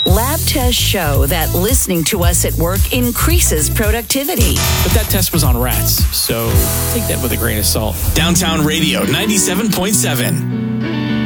Lab tests show that listening to us at work increases productivity. But that test was on rats, so take that with a grain of salt. Downtown Radio 97.7.